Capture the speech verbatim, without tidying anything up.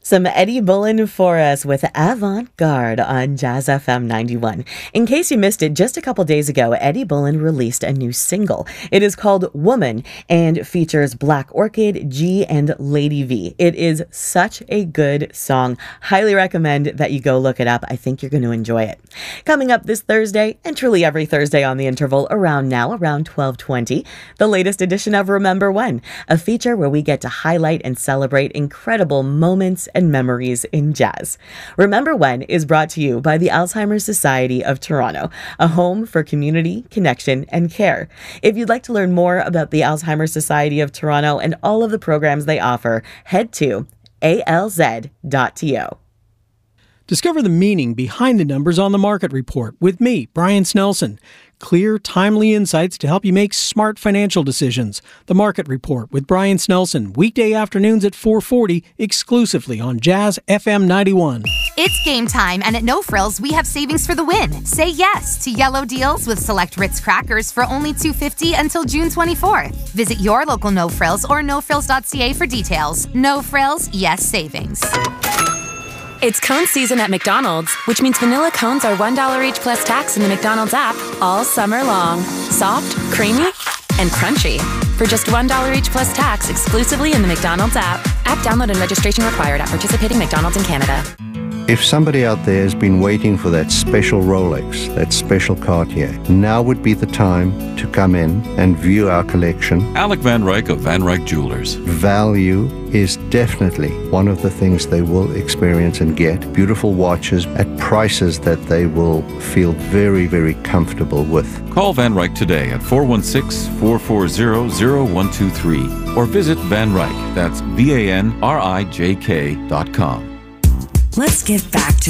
Some Eddie Bullen for us with Avant-Garde on Jazz F M ninety-one. In case you missed it, just a couple days ago, Eddie Bullen released a new single. It is called Woman and features Black Orchid, G, and Lady V. It is such a good song. Highly recommend that you go look it up. I think you're going to enjoy it. Coming up this Thursday, and truly every Thursday on the interval around now, around twelve twenty, the latest edition of Remember When, a feature where we get to highlight and celebrate incredible moments and memories in jazz. Remember When is brought to you by the Alzheimer's Society of Toronto, a home for community, connection, and care. If you'd like to learn more about the Alzheimer's Society of Toronto and all of the programs they offer, head to A L Z dot T O. Discover the meaning behind the numbers on the Market Report with me, Brian Snelson. Clear, timely insights to help you make smart financial decisions. The Market Report with Brian Snelson, weekday afternoons at four forty, exclusively on Jazz F M ninety-one. It's game time, and at No Frills, we have savings for the win. Say yes to yellow deals with select Ritz crackers for only two dollars and fifty cents until June twenty-fourth. Visit your local No Frills or no frills dot c a for details. No Frills, yes savings. It's cone season at McDonald's, which means vanilla cones are one dollar each plus tax in the McDonald's app all summer long. Soft, creamy, and crunchy. For just one dollar each plus tax exclusively in the McDonald's app. App download and registration required at participating McDonald's in Canada. If somebody out there has been waiting for that special Rolex, that special Cartier, now would be the time to come in and view our collection. Alec Van Ryk of Van Ryk Jewelers. Value is definitely one of the things they will experience and get. Beautiful watches at prices that they will feel very, very comfortable with. Call Van Ryk today at four one six, four four zero, zero one two three or visit Van Ryk, that's V A N R I J K dot com. Let's give back to